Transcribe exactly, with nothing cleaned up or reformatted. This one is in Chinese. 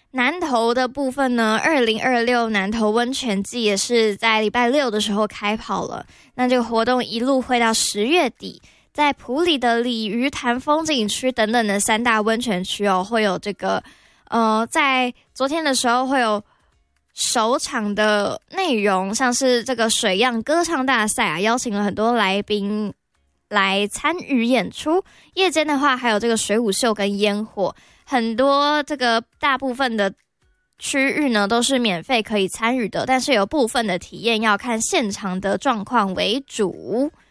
南投的部分呢，二零二六南投温泉季也是在礼拜六的时候开跑了。那这个活动一路会到十月底，在埔里的鲤鱼潭风景区等等的三大温泉区哦，会有这个呃，在昨天的时候会有首场的内容，像是这个水漾歌唱大赛啊，邀请了很多来宾来参与演出。夜间的话，还有这个水舞秀跟烟火。很多这个大部分的区域呢都是免费可以参与的，但是有部分的体验要看现场的状况为主。